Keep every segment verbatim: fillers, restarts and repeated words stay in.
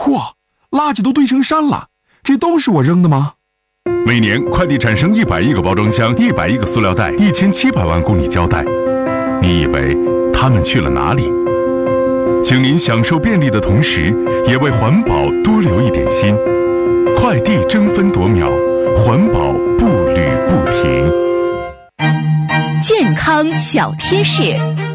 嚯，垃圾都堆成山了，这都是我扔的吗？ 每年快递产生一百亿个包装箱，一百亿个塑料袋，一千七百万公里胶带。你以为它们去了哪里？请您享受便利的同时，也为环保多留一点心。快递争分夺秒，环保步履不停。 健康小贴士。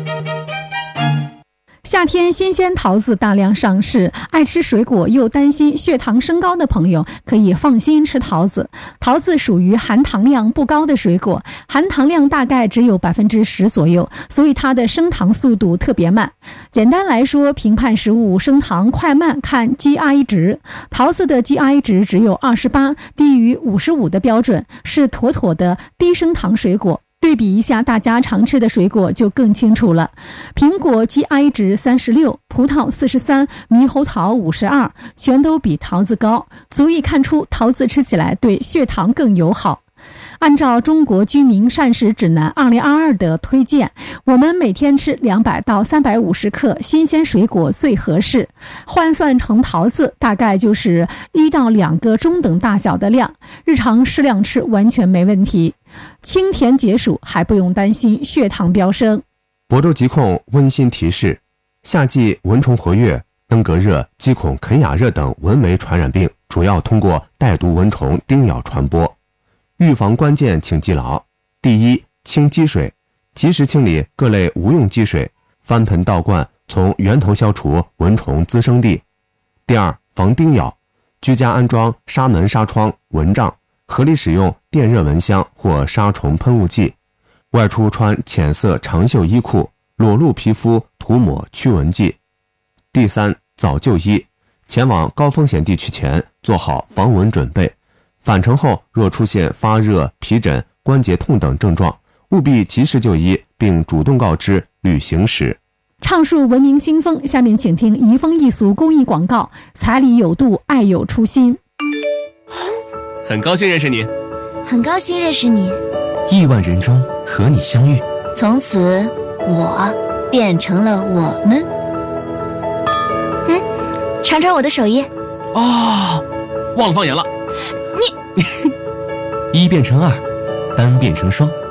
夏天新鲜桃子大量上市，爱吃水果又担心血糖升高的朋友可以放心吃桃子。桃子属于含糖量不高的水果，含糖量大概只有百分之十左右，所以它的升糖速度特别慢。简单来说，评判食物升糖快慢看 G I 值，桃子的 G I 值只有二十八，低于五十五的标准，是妥妥的低升糖水果。对比一下大家常吃的水果就更清楚了。苹果 G I 值三十六，葡萄四十三，猕猴桃五十二，全都比桃子高，足以看出桃子吃起来对血糖更友好。按照中国居民膳食指南二零二二的推荐，我们每天吃两百到三百五十克新鲜水果最合适，换算成桃子大概就是一到两个中等大小的量，日常适量吃完全没问题。清甜解暑，还不用担心血糖飙升。 亳州疾控温馨提示：夏季蚊虫活跃，登革热、鸡孔肯雅热等蚊媒传染病主要通过带毒蚊虫叮咬传播。预防关键请记牢：第一，清积水，及时清理各类无用积水，翻盆倒灌，从源头消除蚊虫滋生地。第二，防叮咬，居家安装纱门纱窗蚊帐，合理使用电热蚊香或杀虫喷雾剂。外出穿浅色长袖衣裤，裸露皮肤涂抹驱蚊剂。第三，早就医，前往高风险地区前做好防蚊准备。返程后若出现发热、皮疹、关节痛等症状，务必及时就医，并主动告知旅行史。 畅述文明新风，下面请听移风易俗公益广告：彩礼有度，爱有初心。 很高兴认识你， 很高兴认识你， 亿万人中和你相遇， 从此我变成了我们。嗯，尝尝我的手艺。 哦，忘了放盐了。 你一变成二，单变成双，